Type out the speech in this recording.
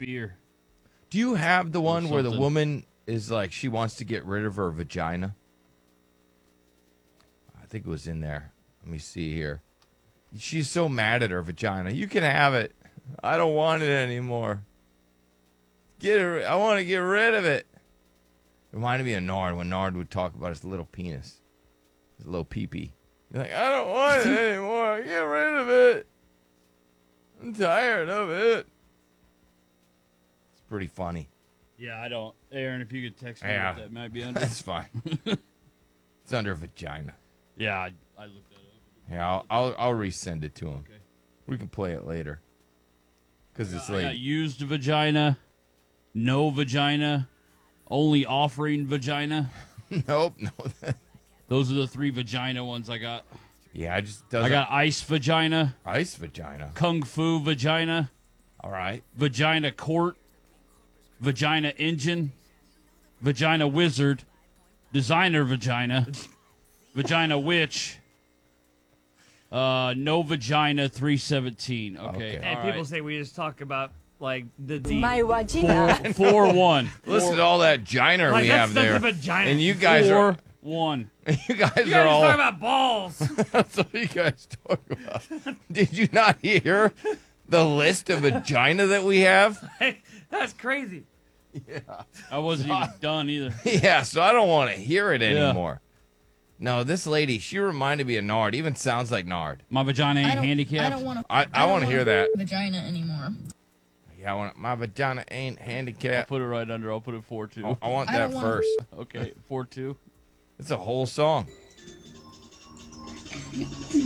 spear. Do you have the one where the something. woman is like she wants to get rid of her vagina? I think it was in there. Let me see here. She's so mad at her vagina. You can have it. I don't want it anymore. Get her. I want to get rid of it. Reminded me of Nard when Nard would talk about his little penis, his little pee-pee. He's like, I don't want it anymore. Get rid of it. I'm tired of it. It's pretty funny. Yeah, I don't. Aaron, if you could text me Yeah. what that might be under. That's fine. It's under vagina. Yeah, I looked that up. Yeah, I'll resend it to him. Okay. We can play it later. Because it's I got late. used vagina, no vagina, only offering vagina. Nope. No. Those are the 3 vagina ones I got. Yeah, I just doesn't. I got ice vagina, ice vagina. kung fu vagina, All right. vagina court, vagina engine, vagina wizard, designer vagina, vagina witch, no vagina 317. Okay. Okay. And all people right. say we just talk about like the D. My vagina. 4-1. Listen to all that giner Like, we that's have there. the vagina. And you guys are 4-1. you guys You are guys all talk about balls. that's what you guys talk about. Did you not hear the list of vagina that we have? That's crazy. I wasn't even done either. Yeah, so I don't want to hear it anymore. No, this lady, she reminded me of Nard. Even sounds like Nard. My vagina ain't handicapped. I don't want to. I want to hear that. Vagina anymore. Yeah, I want my vagina ain't I'll handicapped. put it right under. I'll put it 4-2. I want I that don't wanna- first. Okay, 4-2. It's a whole song.